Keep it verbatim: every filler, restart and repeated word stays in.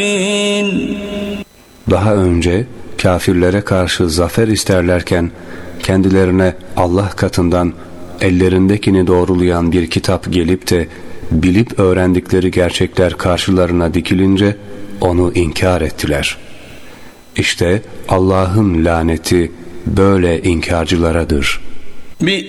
Daha önce kafirlere karşı zafer isterlerken kendilerine Allah katından ellerindekini doğrulayan bir kitap gelip de bilip öğrendikleri gerçekler karşılarına dikilince onu inkar ettiler. İşte Allah'ın laneti böyle inkarcılaradır.